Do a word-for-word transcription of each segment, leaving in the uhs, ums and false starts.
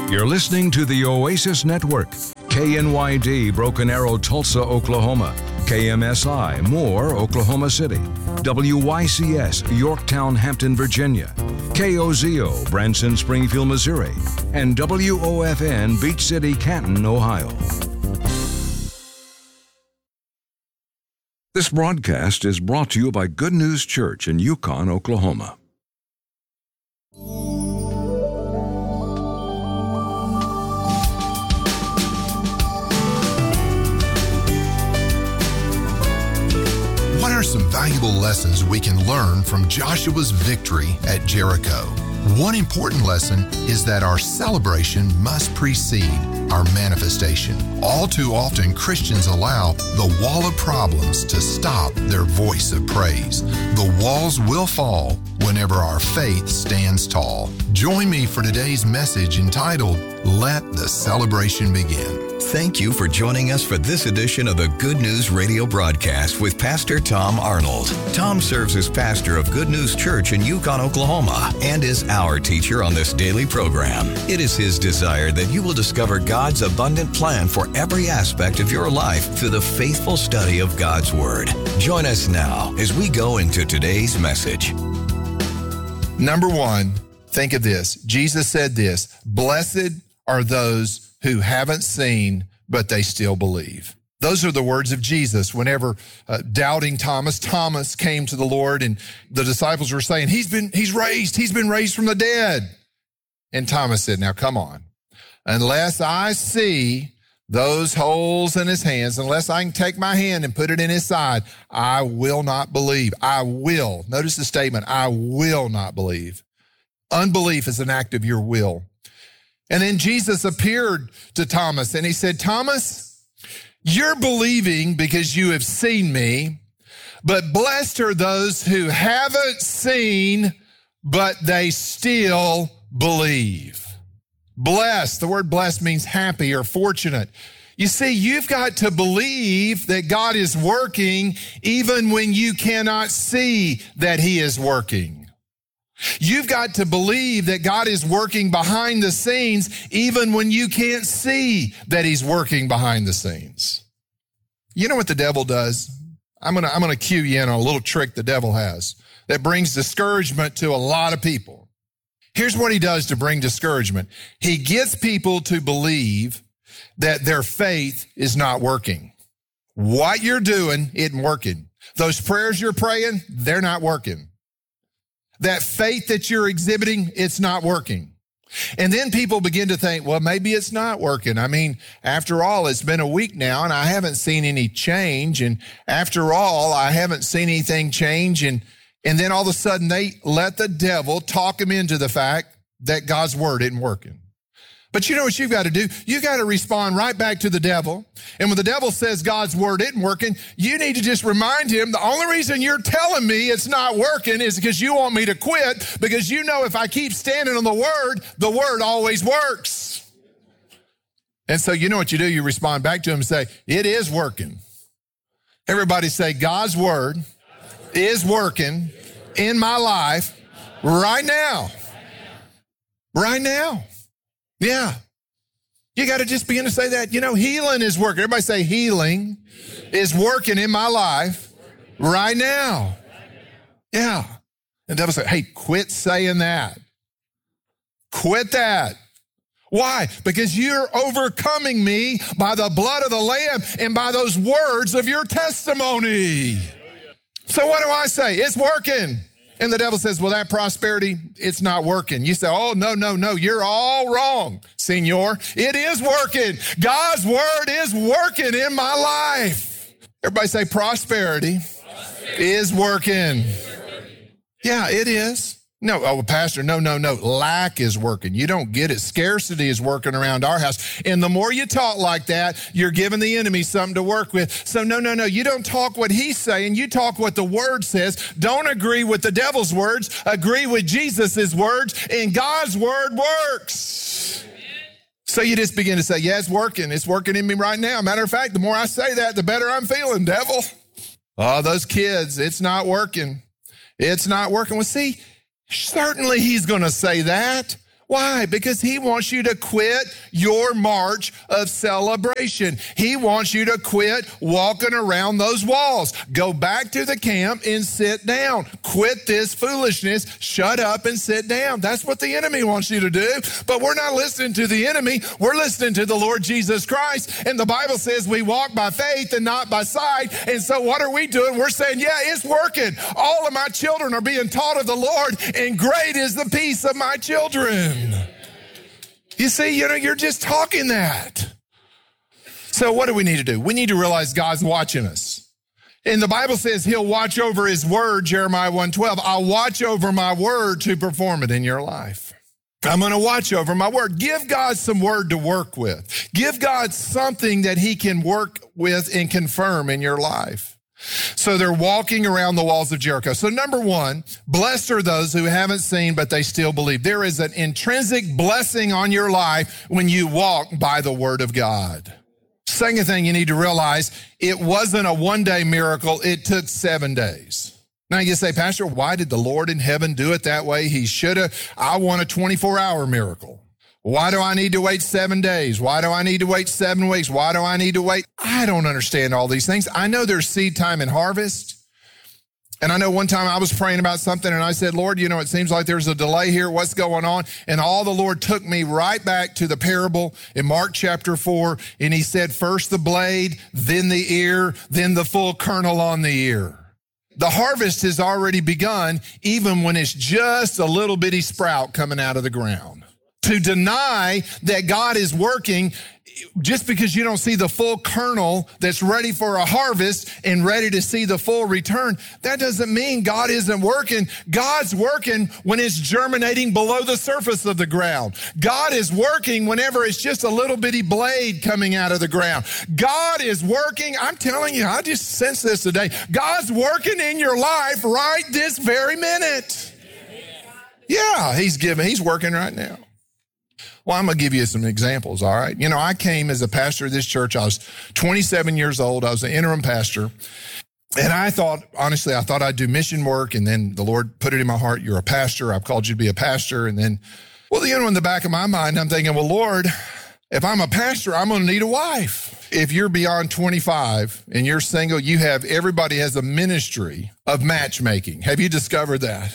You're listening to the Oasis Network, K N Y D, Broken Arrow, Tulsa, Oklahoma, K M S I, Moore, Oklahoma City, W Y C S, Yorktown, Hampton, Virginia, K O Z O, Branson, Springfield, Missouri, and W O F N, Beach City, Canton, Ohio. This broadcast is brought to you by Good News Church in Yukon, Oklahoma. What are some valuable lessons we can learn from Joshua's victory at Jericho? One important lesson is that our celebration must precede our manifestation. All too often, Christians allow the wall of problems to stop their voice of praise. The walls will fall whenever our faith stands tall. Join me for today's message entitled, Let the Celebration Begin. Thank you for joining us for this edition of the Good News Radio broadcast with Pastor Tom Arnold. Tom serves as pastor of Good News Church in Yukon, Oklahoma, and is our teacher on this daily program. It is his desire that you will discover God's abundant plan for every aspect of your life through the faithful study of God's Word. Join us now as we go into today's message. Number one, think of this. Jesus said this, blessed are those who haven't seen, but they still believe. Those are the words of Jesus whenever uh, doubting Thomas, Thomas came to the Lord and the disciples were saying, he's been, he's raised, he's been raised from the dead. And Thomas said, now come on, unless I see those holes in his hands, unless I can take my hand and put it in his side, I will not believe. I will. Notice the statement, I will not believe. Unbelief is an act of your will. And then Jesus appeared to Thomas and he said, Thomas, you're believing because you have seen me, but blessed are those who haven't seen, but they still believe. Blessed, the word blessed means happy or fortunate. You see, you've got to believe that God is working even when you cannot see that he is working. You've got to believe that God is working behind the scenes even when you can't see that he's working behind the scenes. You know what the devil does? I'm going to I'm going to cue you in on a little trick the devil has that brings discouragement to a lot of people. Here's what he does to bring discouragement. He gets people to believe that their faith is not working. What you're doing isn't working. Those prayers you're praying, they're not working. That faith that you're exhibiting, it's not working. And then people begin to think, well, maybe it's not working. I mean, after all, it's been a week now and I haven't seen any change. And after all, I haven't seen anything change. And, and then all of a sudden they let the devil talk them into the fact that God's word isn't working. But you know what you've got to do? You got to respond right back to the devil. And when the devil says God's word isn't working, you need to just remind him, the only reason you're telling me it's not working is because you want me to quit, because you know if I keep standing on the word, the word always works. And so you know what you do? You respond back to him and say, it is working. Everybody say, God's word is working in my life right now. Right now. Yeah. You got to just begin to say that. You know, healing is working. Everybody say healing is working in my life right now. Yeah. And the devil said, hey, quit saying that. Quit that. Why? Because you're overcoming me by the blood of the Lamb and by those words of your testimony. So what do I say? It's working. And the devil says, well, that prosperity, it's not working. You say, oh, no, no, no, you're all wrong, senor. It is working. God's word is working in my life. Everybody say prosperity, prosperity. is working. Yeah, it is. No, oh, pastor, no, no, no. Lack is working. You don't get it. Scarcity is working around our house. And the more you talk like that, you're giving the enemy something to work with. So no, no, no. You don't talk what he's saying. You talk what the word says. Don't agree with the devil's words. Agree with Jesus's words. And God's word works. So you just begin to say, yeah, it's working. It's working in me right now. Matter of fact, the more I say that, the better I'm feeling, devil. Oh, those kids, it's not working. It's not working. Well, see, certainly he's going to say that. Why? Because he wants you to quit your march of celebration. He wants you to quit walking around those walls. Go back to the camp and sit down. Quit this foolishness. Shut up and sit down. That's what the enemy wants you to do. But we're not listening to the enemy. We're listening to the Lord Jesus Christ. And the Bible says we walk by faith and not by sight. And so what are we doing? We're saying, yeah, it's working. All of my children are being taught of the Lord, and great is the peace of my children. You see, you know, you're just talking that. So what do we need to do? We need to realize God's watching us. And the Bible says he'll watch over his word, Jeremiah one twelve. I'll watch over my word to perform it in your life. I'm going to watch over my word. Give God some word to work with. Give God something that he can work with and confirm in your life. So they're walking around the walls of Jericho. So number one, blessed are those who haven't seen, but they still believe. There is an intrinsic blessing on your life when you walk by the word of God. Second thing you need to realize, it wasn't a one-day miracle. It took seven days. Now you say, Pastor, why did the Lord in heaven do it that way? He should have. I want a twenty-four hour miracle. Why do I need to wait seven days? Why do I need to wait seven weeks? Why do I need to wait? I don't understand all these things. I know there's seed time and harvest. And I know one time I was praying about something and I said, Lord, you know, it seems like there's a delay here. What's going on? And all the Lord took me right back to the parable in Mark chapter four. And he said, first the blade, then the ear, then the full kernel on the ear. The harvest has already begun, even when it's just a little bitty sprout coming out of the ground. To deny that God is working just because you don't see the full kernel that's ready for a harvest and ready to see the full return, that doesn't mean God isn't working. God's working when it's germinating below the surface of the ground. God is working whenever it's just a little bitty blade coming out of the ground. God is working. I'm telling you, I just sense this today. God's working in your life right this very minute. Yeah, he's giving, he's working right now. Well, I'm going to give you some examples, all right? You know, I came as a pastor of this church. I was twenty-seven years old. I was an interim pastor. And I thought, honestly, I thought I'd do mission work. And then the Lord put it in my heart, you're a pastor. I've called you to be a pastor. And then, well, you know, in the back of my mind, I'm thinking, well, Lord, if I'm a pastor, I'm going to need a wife. If you're beyond twenty-five and you're single, you have, everybody has a ministry of matchmaking. Have you discovered that?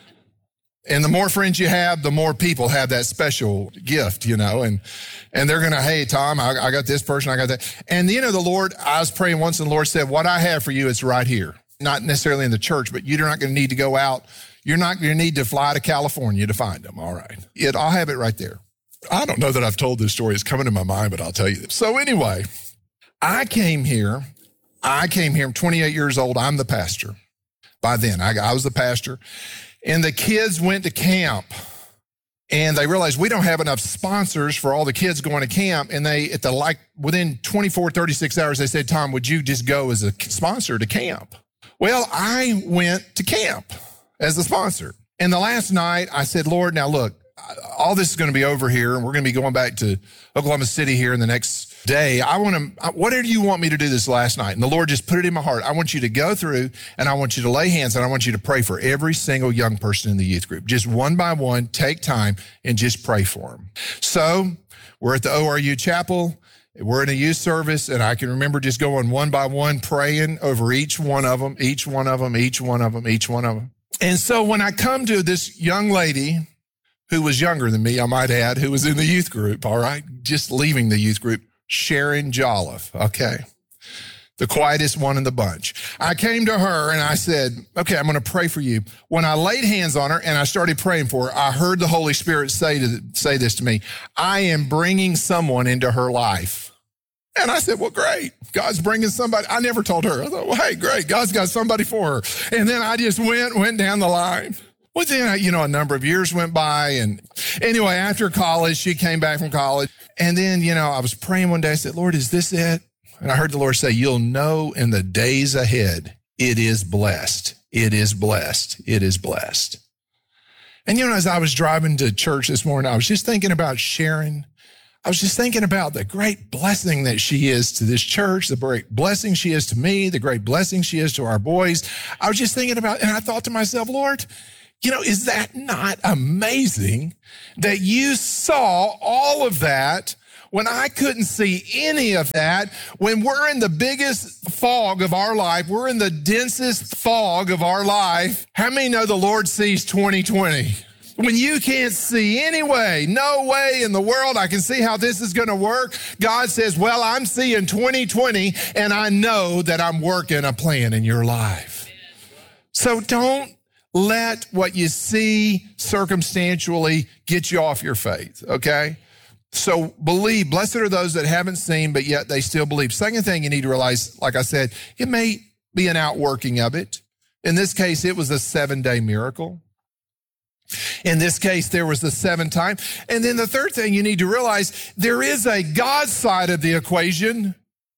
And the more friends you have, the more people have that special gift, you know, and, and they're going to, hey, Tom, I, I got this person, I got that. And, you know, the Lord, I was praying once and the Lord said, what I have for you is right here. Not necessarily in the church, but you're not going to need to go out. You're not going to need to fly to California to find them. All right. It, I'll have it right there. I don't know that I've told this story. It's coming to my mind, but I'll tell you this. So anyway, I came here. I came here. I'm twenty-eight years old. I'm the pastor. By then, I, I was the pastor. And the kids went to camp and they realized we don't have enough sponsors for all the kids going to camp. And they, at the like, within twenty-four, thirty-six hours, they said, Tom, would you just go as a sponsor to camp? Well, I went to camp as a sponsor. And the last night I said, Lord, now look, all this is going to be over here and we're going to be going back to Oklahoma City here in the next day. I want to, whatever you want me to do this last night. And the Lord just put it in my heart. I want you to go through and I want you to lay hands and I want you to pray for every single young person in the youth group. Just one by one, take time and just pray for them. So we're at the O R U chapel. We're in a youth service and I can remember just going one by one, praying over each one of them, each one of them, each one of them, each one of them. And so when I come to this young lady who was younger than me, I might add, who was in the youth group, all right, just leaving the youth group, Sharon Jolliffe, okay, the quietest one in the bunch. I came to her and I said, okay, I'm going to pray for you. When I laid hands on her and I started praying for her, I heard the Holy Spirit say to say this to me, I am bringing someone into her life. And I said, well, great. God's bringing somebody. I never told her. I thought, well, hey, great. God's got somebody for her. And then I just went, went down the line. Well, then, you know, a number of years went by. And anyway, after college, she came back from college. And then, you know, I was praying one day. I said, Lord, is this it? And I heard the Lord say, you'll know in the days ahead, it is blessed. It is blessed. It is blessed. And, you know, as I was driving to church this morning, I was just thinking about Sharon. I was just thinking about the great blessing that she is to this church, the great blessing she is to me, the great blessing she is to our boys. I was just thinking about, and I thought to myself, Lord, You know, is that not amazing that you saw all of that when I couldn't see any of that? When we're in the biggest fog of our life, we're in the densest fog of our life. How many know the Lord sees twenty twenty? When you can't see any way, no way in the world I can see how this is going to work, God says, well, I'm seeing twenty twenty, and I know that I'm working a plan in your life. So don't let what you see circumstantially get you off your faith, okay? So believe. Blessed are those that haven't seen, but yet they still believe. Second thing you need to realize, like I said, it may be an outworking of it. In this case, it was a seven-day miracle. In this case, there was the seven time. And then the third thing you need to realize, there is a God side of the equation,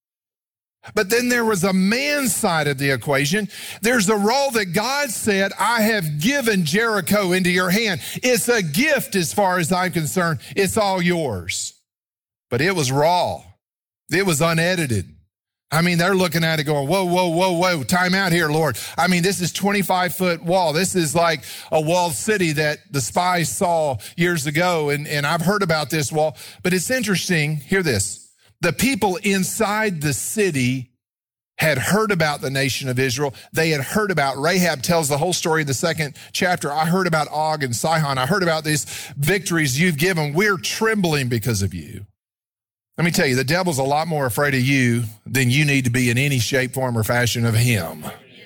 but then there was a man's side of the equation. There's a role that God said, I have given Jericho into your hand. It's a gift as far as I'm concerned. It's all yours. But it was raw. It was unedited. I mean, they're looking at it going, whoa, whoa, whoa, whoa, time out here, Lord. I mean, this is twenty-five foot wall. This is like a walled city that the spies saw years ago. And, and I've heard about this wall, but it's interesting. Hear this. The people inside the city had heard about the nation of Israel. They had heard about, Rahab tells the whole story in the second chapter. I heard about Og and Sihon. I heard about these victories you've given. We're trembling because of you. Let me tell you, the devil's a lot more afraid of you than you need to be in any shape, form, or fashion of him.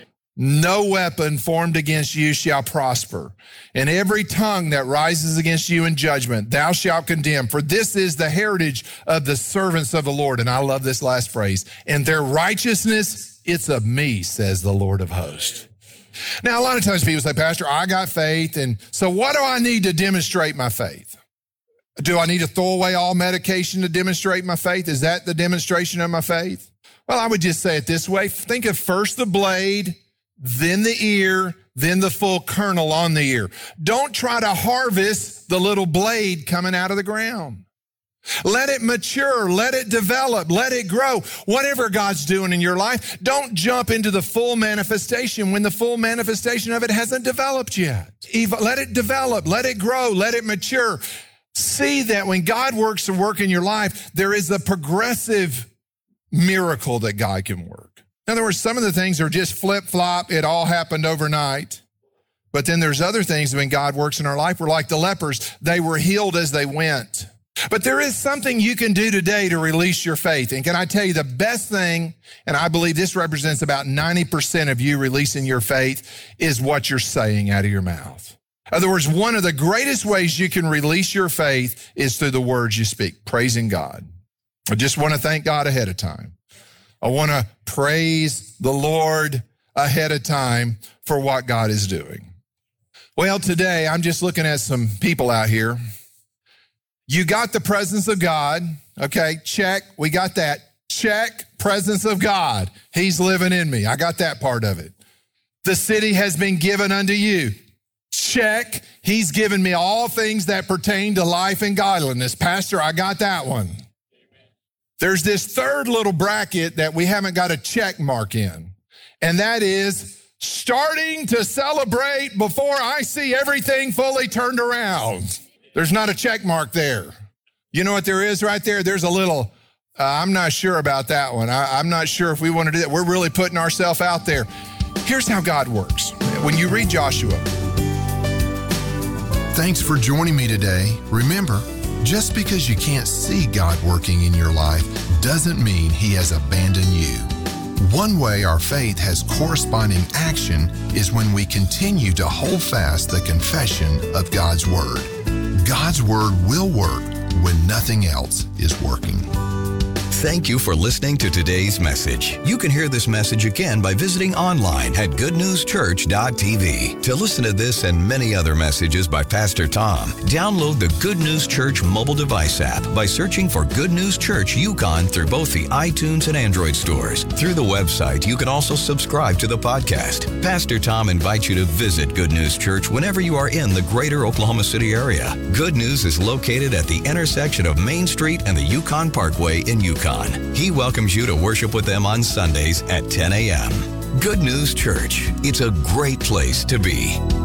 No weapon formed against you shall prosper, and every tongue that rises against you in judgment, thou shalt condemn. For this is the heritage of the servants of the Lord. And I love this last phrase. And their righteousness, it's of me, says the Lord of hosts. Now, a lot of times people say, Pastor, I got faith. And so what do I need to demonstrate my faith? Do I need to throw away all medication to demonstrate my faith? Is that the demonstration of my faith? Well, I would just say it this way. Think of first the blade, then the ear, then the full kernel on the ear. Don't try to harvest the little blade coming out of the ground. Let it mature, let it develop, let it grow. Whatever God's doing in your life, don't jump into the full manifestation when the full manifestation of it hasn't developed yet. Let it develop, let it grow, let it mature. See that when God works to work in your life, there is a progressive miracle that God can work. In other words, some of the things are just flip-flop. It all happened overnight. But then there's other things when God works in our life. We're like the lepers. They were healed as they went. But there is something you can do today to release your faith. And can I tell you the best thing, and I believe this represents about ninety percent of you releasing your faith, is what you're saying out of your mouth. In other words, one of the greatest ways you can release your faith is through the words you speak, praising God. I just want to thank God ahead of time. I want to praise the Lord ahead of time for what God is doing. Well, today I'm just looking at some people out here. You got the presence of God. Okay, check. We got that. Check, presence of God. He's living in me. I got that part of it. The city has been given unto you. Check. He's given me all things that pertain to life and godliness. Pastor, I got that one. There's this third little bracket that we haven't got a check mark in, and that is starting to celebrate before I see everything fully turned around. There's not a check mark there. You know what there is right there? There's a little, uh, I'm not sure about that one. I, I'm not sure if we want to do that. We're really putting ourselves out there. Here's how God works. When you read Joshua. Thanks for joining me today. Remember, just because you can't see God working in your life doesn't mean He has abandoned you. One way our faith has corresponding action is when we continue to hold fast the confession of God's Word. God's Word will work when nothing else is working. Thank you for listening to today's message. You can hear this message again by visiting online at good news church dot t v. To listen to this and many other messages by Pastor Tom, download the Good News Church mobile device app by searching for Good News Church Yukon through both the iTunes and Android stores. Through the website, you can also subscribe to the podcast. Pastor Tom invites you to visit Good News Church whenever you are in the greater Oklahoma City area. Good News is located at the intersection of Main Street and the Yukon Parkway in Yukon. He welcomes you to worship with them on Sundays at ten a.m. Good News Church. It's a great place to be.